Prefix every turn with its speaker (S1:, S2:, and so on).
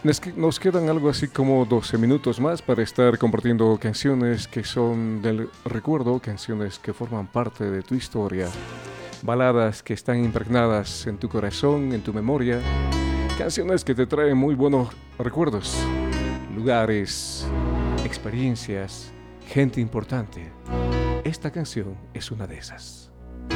S1: Nos quedan algo así como 12 minutos más para estar compartiendo canciones que son del recuerdo, canciones que forman parte de tu historia, baladas que están impregnadas en tu corazón, en tu memoria, canciones que te traen muy buenos recuerdos, lugares, experiencias, gente importante. Esta canción es una de esas.